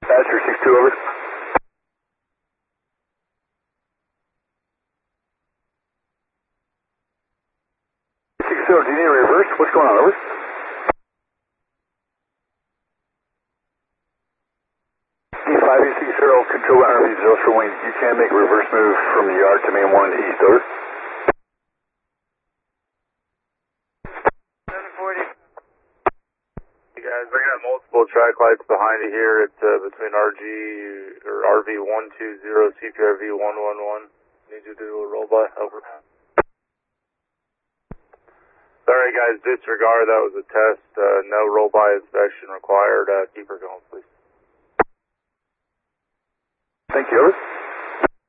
Passenger 62, over. 60, do you need a reverse? What's going on, over? D5860, control RV Zilcher Wing. You can make a reverse move from the yard to main 1 east, over. 740. Hey guys, I got multiple track lights behind you here. It's between RV120, CPRV111. Need you to do a roll by, over. Sorry guys, disregard, that was a test. No roll by inspection required. Keep her going, please. Thank you, over.